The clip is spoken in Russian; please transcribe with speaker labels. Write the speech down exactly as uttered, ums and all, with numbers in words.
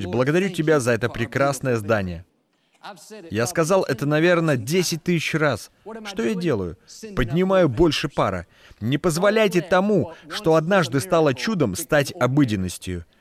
Speaker 1: благодарю Тебя за это прекрасное здание. Я сказал это, наверное, десять тысяч раз. Что я делаю? Поднимаю больше пара. Не позволяйте тому, что однажды стало чудом, стать обыденностью.